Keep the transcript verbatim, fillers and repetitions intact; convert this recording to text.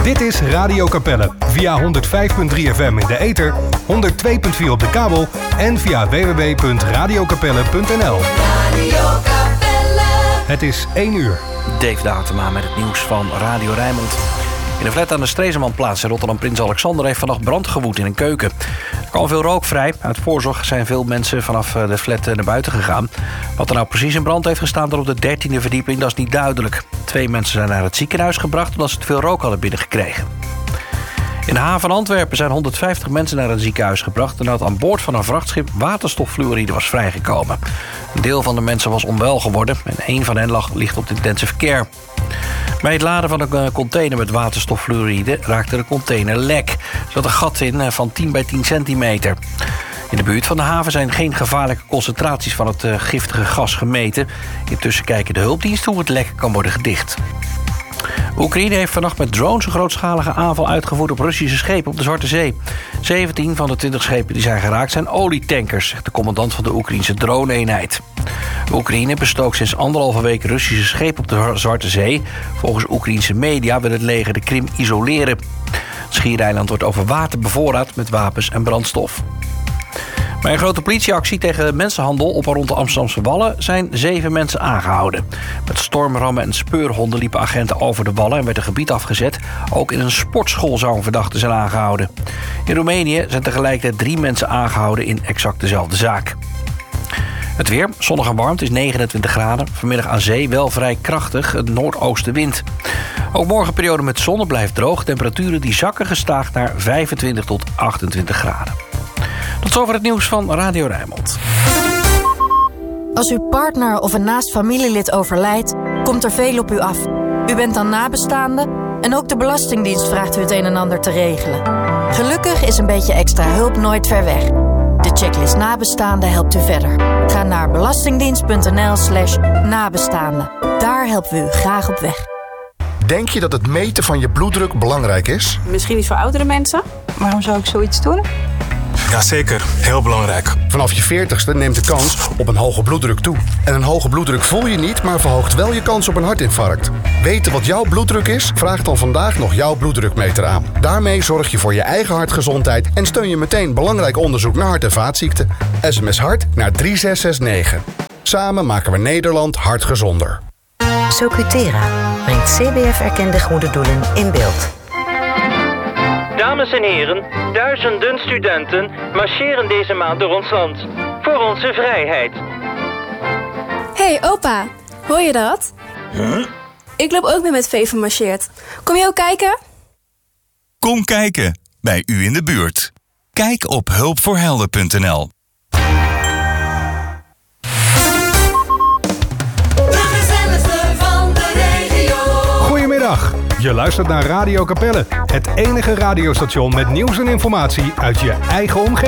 Dit is Radio Capelle via honderd vijf komma drie F M in de ether, honderd twee komma vier op de kabel en via w w w punt radio capelle punt n l. Radio Capelle. Het is één uur. Dave Datema met het nieuws van Radio Rijnmond. In een flat aan de Stresemannplaats in Rotterdam Prins Alexander heeft vannacht brand gewoed in een keuken. Er kwam veel rook vrij. Uit voorzorg zijn veel mensen vanaf de flat naar buiten gegaan. Wat er nou precies in brand heeft gestaan er op de dertiende verdieping, dat is niet duidelijk. Twee mensen zijn naar het ziekenhuis gebracht omdat ze te veel rook hadden binnengekregen. In de haven van Antwerpen zijn honderdvijftig mensen naar een ziekenhuis gebracht nadat aan boord van een vrachtschip waterstoffluoride was vrijgekomen. Een deel van de mensen was onwel geworden en één van hen lag, ligt op de intensive care. Bij het laden van een container met waterstoffluoride raakte de container lek. Er zat een gat in van tien bij tien centimeter. In de buurt van de haven zijn geen gevaarlijke concentraties van het giftige gas gemeten. Intussen kijken de hulpdiensten hoe het lek kan worden gedicht. Oekraïne heeft vannacht met drones een grootschalige aanval uitgevoerd op Russische schepen op de Zwarte Zee. zeventien van de twintig schepen die zijn geraakt zijn olietankers, zegt de commandant van de Oekraïnse drone-eenheid. Oekraïne bestookt sinds anderhalve week Russische schepen op de Zwarte Zee. Volgens Oekraïnse media wil het leger de Krim isoleren. Het schiereiland wordt over water bevoorraad met wapens en brandstof. Bij een grote politieactie tegen mensenhandel op en rond de Amsterdamse Wallen zijn zeven mensen aangehouden. Met stormrammen en speurhonden liepen agenten over de wallen en werd een gebied afgezet. Ook in een sportschool zou een verdachte zijn aangehouden. In Roemenië zijn tegelijkertijd drie mensen aangehouden in exact dezelfde zaak. Het weer, zonnig en warm, het is negenentwintig graden. Vanmiddag aan zee wel vrij krachtig, een noordoostenwind. Ook morgen periode met zon, het blijft droog. Temperaturen die zakken gestaag naar vijfentwintig tot achtentwintig graden. Tot zover het nieuws van Radio Rijnmond. Als uw partner of een naast familielid overlijdt, komt er veel op u af. U bent dan nabestaande en ook de Belastingdienst vraagt u het een en ander te regelen. Gelukkig is een beetje extra hulp nooit ver weg. De checklist nabestaande helpt u verder. Ga naar belastingdienst.nl slash nabestaande. Daar helpen we u graag op weg. Denk je dat het meten van je bloeddruk belangrijk is? Misschien niet voor oudere mensen. Waarom zou ik zoiets doen? Jazeker, heel belangrijk. Vanaf je veertigste neemt de kans op een hoge bloeddruk toe. En een hoge bloeddruk voel je niet, maar verhoogt wel je kans op een hartinfarct. Weten wat jouw bloeddruk is? Vraag dan vandaag nog jouw bloeddrukmeter aan. Daarmee zorg je voor je eigen hartgezondheid en steun je meteen belangrijk onderzoek naar hart- en vaatziekten. S M S hart naar drie zes zes negen. Samen maken we Nederland hartgezonder. Socutera brengt C B F-erkende goede doelen in beeld. Dames en heren, duizenden studenten marcheren deze maand door ons land. Voor onze vrijheid. Hey opa, hoor je dat? Huh? Ik loop ook mee met Veven marcheert. Kom je ook kijken? Kom kijken, bij u in de buurt. Kijk op hulpvoorhelden punt n l. Goedemiddag. Je luistert naar Radio Capelle, het enige radiostation met nieuws en informatie uit je eigen omgeving.